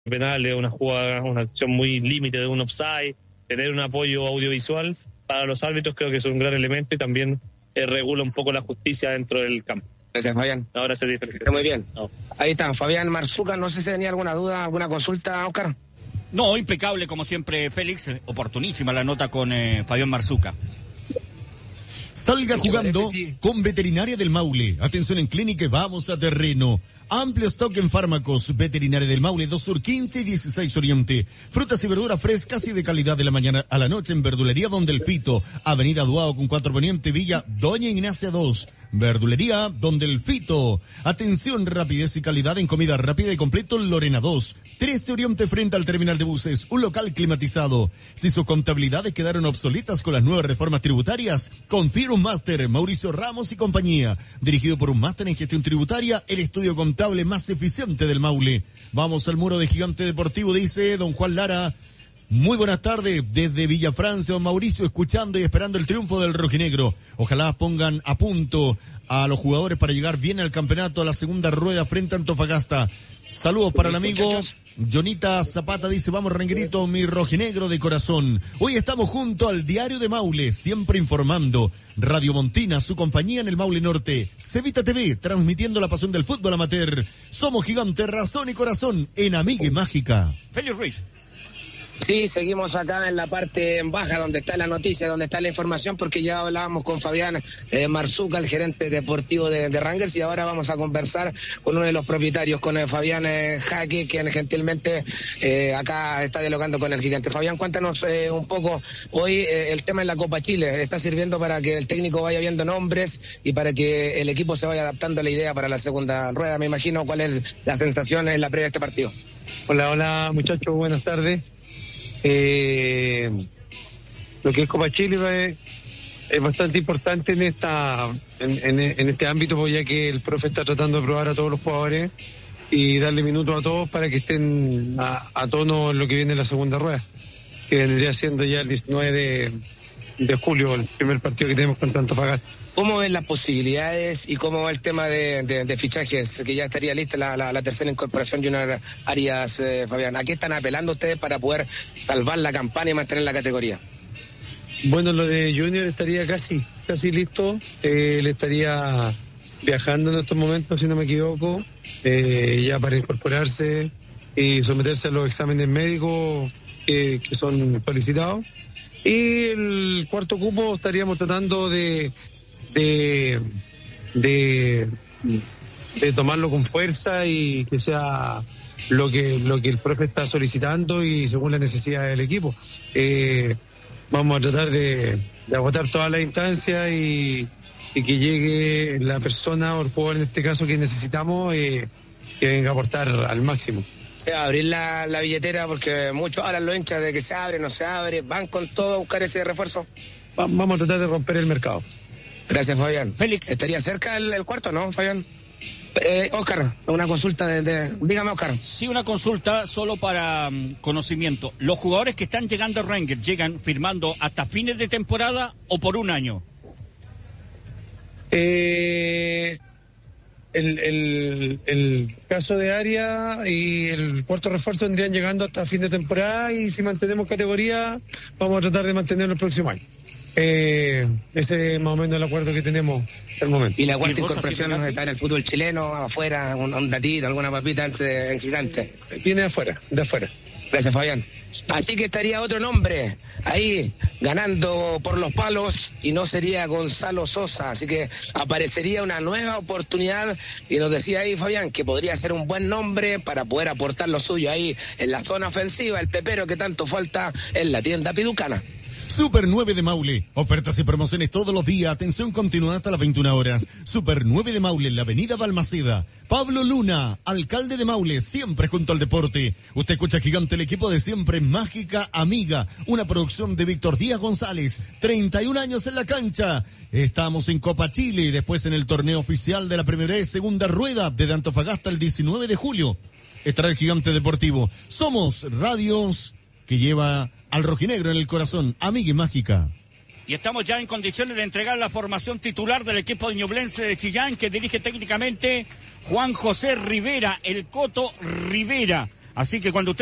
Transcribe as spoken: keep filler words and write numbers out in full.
penal es una jugada, una acción muy límite de un offside, tener un apoyo audiovisual para los árbitros creo que es un gran elemento y también eh, regula un poco la justicia dentro del campo. Gracias, Fabián. Ahora se dice. Está muy bien. No. Ahí está, Fabián Marzuca, no sé si tenía alguna duda, alguna consulta, Oscar. No, impecable como siempre, Félix, oportunísima la nota con eh, Fabián Marzuca. Salga jugando con Veterinaria del Maule. Atención en clínica, vamos a terreno. Amplio stock en fármacos. Veterinaria del Maule, dos Sur quince y dieciséis Oriente. Frutas y verduras frescas y de calidad de la mañana a la noche en Verdulería Don Delfito. Avenida Duao con cuatro Poniente, Villa Doña Ignacia dos. Verdulería Don Delfito. Atención, rapidez y calidad en comida rápida y completo Lorena dos. trece Oriente frente al terminal de buses. Un local climatizado. Si sus contabilidades quedaron obsoletas con las nuevas reformas tributarias, confíe en un máster. Mauricio Ramos y compañía. Dirigido por un máster en gestión tributaria, el estudio contable más eficiente del Maule. Vamos al muro de Gigante Deportivo, dice don Juan Lara. Muy buenas tardes desde Villa Francia, don Mauricio, escuchando y esperando el triunfo del rojinegro. Ojalá pongan a punto a los jugadores para llegar bien al campeonato, a la segunda rueda frente a Antofagasta. Saludos para el amigo Jonita Zapata, dice, vamos Renguerito, mi rojinegro de corazón. Hoy estamos junto al Diario de Maule, siempre informando. Radio Montina, su compañía en el Maule Norte. Cevita T V, transmitiendo la pasión del fútbol amateur. Somos Gigante, razón y corazón en Amiga y Mágica. Félix Ruiz. Sí, seguimos acá en la parte baja donde está la noticia, donde está la información, porque ya hablábamos con Fabián eh, Marzuca, el gerente deportivo de, de Rangers, y ahora vamos a conversar con uno de los propietarios, con eh, Fabián eh, Jaque, quien gentilmente eh, acá está dialogando con el Gigante. Fabián, cuéntanos eh, un poco, hoy eh, el tema en la Copa Chile está sirviendo para que el técnico vaya viendo nombres y para que el equipo se vaya adaptando a la idea para la segunda rueda. Me imagino cuál es la sensación en la previa de este partido. Hola, hola muchachos, buenas tardes. Eh, lo que es Copa Chile es, es bastante importante en esta en, en, en este ámbito, pues ya que el profe está tratando de probar a todos los jugadores y darle minutos a todos para que estén a, a tono en lo que viene en la segunda rueda, que vendría siendo ya el diecinueve de, de julio, el primer partido que tenemos contra Antofagasta. ¿Cómo ven las posibilidades y cómo va el tema de, de, de fichajes? Que ya estaría lista la, la, la tercera incorporación de Junior Arias, eh, Fabián. ¿A qué están apelando ustedes para poder salvar la campaña y mantener la categoría? Bueno, lo de Junior estaría casi, casi listo. Eh, él estaría viajando en estos momentos, si no me equivoco, eh, ya para incorporarse y someterse a los exámenes médicos eh, que son solicitados. Y el cuarto cupo estaríamos tratando de De, de de tomarlo con fuerza y que sea lo que lo que el profe está solicitando y según la necesidad del equipo. Eh, vamos a tratar de, de agotar todas las instancias y, y que llegue la persona o el jugador en este caso que necesitamos, eh, que venga a aportar al máximo. Se va a abrir la, la billetera porque muchos hablan los hinchas de que se abre, no se abre, van con todo a buscar ese refuerzo. Va, vamos a tratar de romper el mercado. Gracias, Fabián. Félix. ¿Estaría cerca el, el cuarto, no, Fabián? Eh, Oscar, una consulta de, de... Dígame, Oscar. Sí, una consulta solo para um, conocimiento. ¿Los jugadores que están llegando a Rangers llegan firmando hasta fines de temporada o por un año? Eh, el, el, el caso de Arias y el cuarto refuerzo vendrían llegando hasta fin de temporada y si mantenemos categoría vamos a tratar de mantenerlo el próximo año. Eh, ese es más o menos el acuerdo que tenemos hasta el momento. ¿Y la cuarta incorporación está en el fútbol chileno, afuera, un, un datito, alguna papita antes en Gigante? Viene de afuera, de afuera. Gracias, Fabián. Así que estaría otro nombre ahí ganando por los palos y no sería Gonzalo Sosa, así que aparecería una nueva oportunidad y nos decía ahí Fabián que podría ser un buen nombre para poder aportar lo suyo ahí en la zona ofensiva, el pepero que tanto falta en la tienda piducana. Super nueve de Maule, ofertas y promociones todos los días, atención continuada hasta las veintiuna horas. Super nueve de Maule en la avenida Balmaceda. Pablo Luna, alcalde de Maule, siempre junto al deporte. Usted escucha Gigante, el equipo de siempre, Mágica Amiga, una producción de Víctor Díaz González, treinta y un años en la cancha. Estamos en Copa Chile y después en el torneo oficial de la primera y segunda rueda desde Antofagasta el diecinueve de julio. Estará el Gigante Deportivo. Somos radios que lleva al rojinegro en el corazón, Amiga y Mágica. Y estamos ya en condiciones de entregar la formación titular del equipo de Ñublense de Chillán, que dirige técnicamente Juan José Rivera, el Coto Rivera. Así que cuando usted